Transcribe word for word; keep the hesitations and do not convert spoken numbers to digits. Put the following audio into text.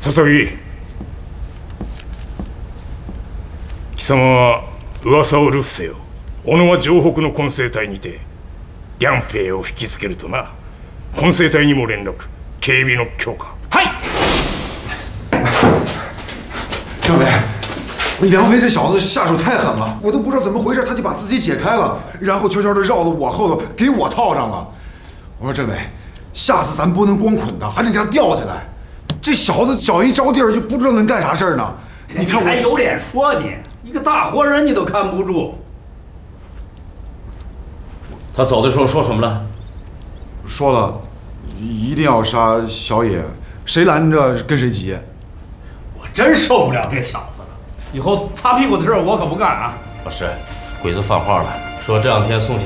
笹木、貴様は噂を流布せよ。小野は城北の混成隊にて梁平を引きつけるとな。混成隊にも連絡、警備の強化。 嗨。 政委，梁飞这小子下手太狠了，我都不知道怎么回事，他就把自己解开了，然后悄悄地绕到我后头，给我套上了。我说政委，下次咱不能光捆他，还得给他吊起来。这小子脚一着地儿，就不知道能干啥事儿呢。你看我还有脸说你？一个大活人你都看不住。 他走的时候说什么了？ 说了，一定要杀小野，谁拦着跟谁急。 我真受不了这小子了，以后擦屁股的事我可不干啊！ 老师，鬼子放话了，说这两天送。